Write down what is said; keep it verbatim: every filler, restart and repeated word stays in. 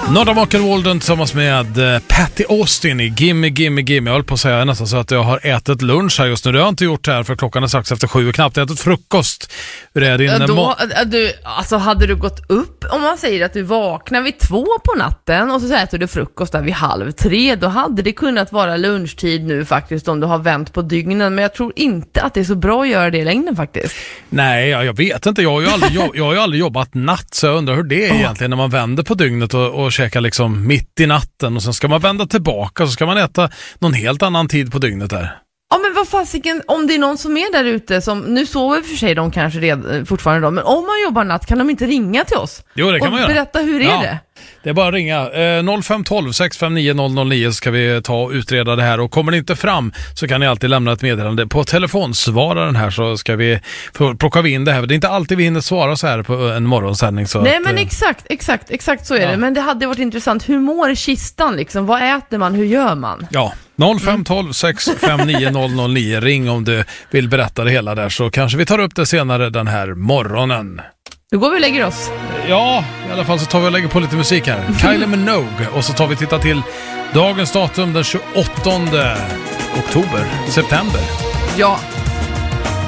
Norra Marken Walden tillsammans med Patty Austin i Gimme, Gimme, Gimme. Jag höll på att säga nästan så att jag har ätit lunch här just nu. Det har jag inte gjort här för klockan är strax efter sju och knappt ätit frukost. Hur är din Då, ma- du, alltså hade du gått upp, om man säger att du vaknar vid två på natten och så äter du frukost där vid halv tre, då hade det kunnat vara lunchtid nu faktiskt om du har vänt på dygnen. Men jag tror inte att det är så bra att göra det i längden faktiskt. Nej, jag, jag vet inte. Jag har, ju aldrig, jag, jag har ju aldrig jobbat natt, så jag undrar hur det är oh. egentligen när man vänder på dygnet och, och käkar liksom mitt i natten och sen ska man vända tillbaka och så ska man äta någon helt annan tid på dygnet där. Ja, men vad fasiken, om det är någon som är där ute som, nu sover för sig de kanske redan, fortfarande då, men om man jobbar natt kan de inte ringa till oss? Jo, det kan och man göra. Berätta, hur ja. är det? Det är bara att ringa. Eh, noll fem ett två sex fem nio noll noll nio så ska vi ta och utreda det här. Och kommer det inte fram så kan ni alltid lämna ett meddelande på telefonsvararen här, så ska vi plocka in det här. Det är inte alltid vi hinner svara så här på en morgonsändning. Så Nej, att, men exakt, exakt, exakt så är ja. det. Men det hade varit intressant. Hur mår kistan liksom? Vad äter man? Hur gör man? Ja, noll fem ett två sex fem nio noll noll nio. Ring om du vill berätta det hela där, så kanske vi tar upp det senare den här morgonen. Då går vi och lägger oss. Ja, i alla fall så tar vi och lägger på lite musik här. Kylie Minogue, och så tar vi titta till dagens datum den tjugoåttonde oktober, september. Ja,